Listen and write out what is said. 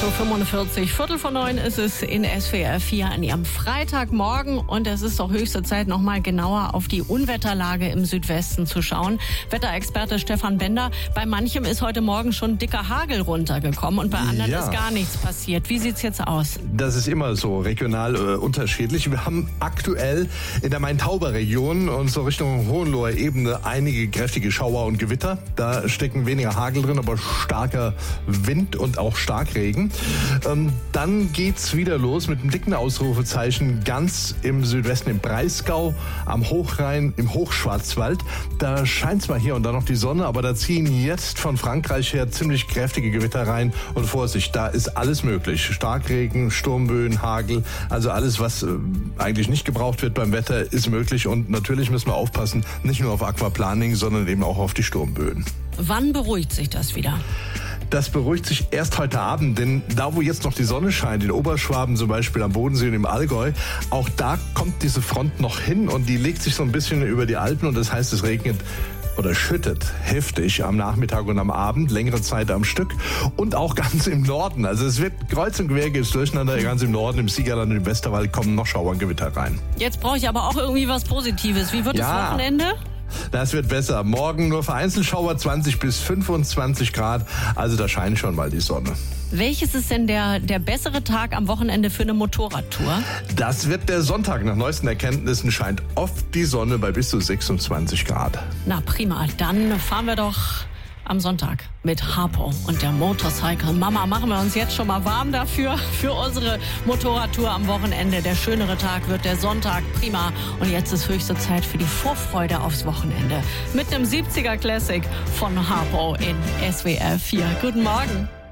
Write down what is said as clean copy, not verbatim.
8.45 Uhr, Viertel vor 9 ist es in SWR 4 an Ihrem Freitagmorgen. Und es ist doch höchste Zeit, noch mal genauer auf die Unwetterlage im Südwesten zu schauen. Wetterexperte Stefan Bender, bei manchem ist heute Morgen schon dicker Hagel runtergekommen und bei anderen ist gar nichts passiert. Wie sieht's jetzt aus? Das ist immer so regional unterschiedlich. Wir haben aktuell in der Main-Tauber-Region und so Richtung Hohenloher Ebene einige kräftige Schauer und Gewitter. Da stecken weniger Hagel drin, aber starker Wind und auch Starkregen. Dann geht's wieder los mit einem dicken Ausrufezeichen ganz im Südwesten, im Breisgau, am Hochrhein, im Hochschwarzwald. Da scheint zwar hier und da noch die Sonne, aber da ziehen jetzt von Frankreich her ziemlich kräftige Gewitter rein. Und Vorsicht, da ist alles möglich. Starkregen, Sturmböen, Hagel, also alles, was eigentlich nicht gebraucht wird beim Wetter, ist möglich. Und natürlich müssen wir aufpassen, nicht nur auf Aquaplaning, sondern eben auch auf die Sturmböen. Wann beruhigt sich das wieder? Das beruhigt sich erst heute Abend, denn da, wo jetzt noch die Sonne scheint, in Oberschwaben zum Beispiel, am Bodensee und im Allgäu, auch da kommt diese Front noch hin und die legt sich so ein bisschen über die Alpen und das heißt, es regnet oder schüttet heftig am Nachmittag und am Abend, längere Zeit am Stück und auch ganz im Norden. Also es wird kreuz und quer geht's durcheinander, ganz im Norden, im Siegerland und im Westerwald kommen noch Schauer und Gewitter rein. Jetzt brauche ich aber auch irgendwie was Positives. Wie wird das Wochenende? Das wird besser. Morgen nur vereinzelt Schauer, 20 bis 25 Grad. Also da scheint schon mal die Sonne. Welches ist denn der bessere Tag am Wochenende für eine Motorradtour? Das wird der Sonntag. Nach neuesten Erkenntnissen scheint oft die Sonne bei bis zu 26 Grad. Na prima, dann fahren wir doch am Sonntag mit Harpo und der Motorcycle Mama. Machen wir uns jetzt schon mal warm dafür, für unsere Motorradtour am Wochenende. Der schönere Tag wird der Sonntag. Prima. Und jetzt ist höchste Zeit für die Vorfreude aufs Wochenende. Mit einem 70er Classic von Harpo in SWR 4. Guten Morgen.